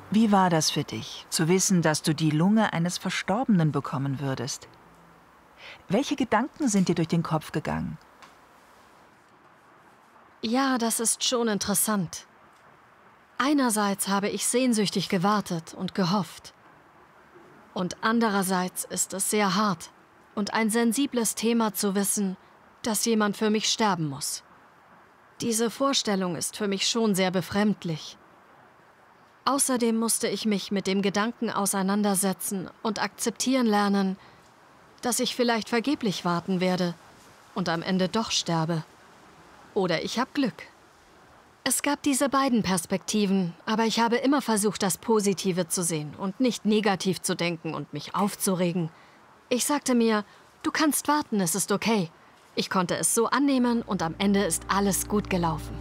Wie war das für dich, zu wissen, dass du die Lunge eines Verstorbenen bekommen würdest? Welche Gedanken sind dir durch den Kopf gegangen? Ja, das ist schon interessant. Einerseits habe ich sehnsüchtig gewartet und gehofft. Und andererseits ist es sehr hart und ein sensibles Thema zu wissen, dass jemand für mich sterben muss. Diese Vorstellung ist für mich schon sehr befremdlich. Außerdem musste ich mich mit dem Gedanken auseinandersetzen und akzeptieren lernen, dass ich vielleicht vergeblich warten werde und am Ende doch sterbe. Oder ich habe Glück. Es gab diese beiden Perspektiven, aber ich habe immer versucht, das Positive zu sehen und nicht negativ zu denken und mich aufzuregen. Ich sagte mir, du kannst warten, es ist okay. Ich konnte es so annehmen und am Ende ist alles gut gelaufen.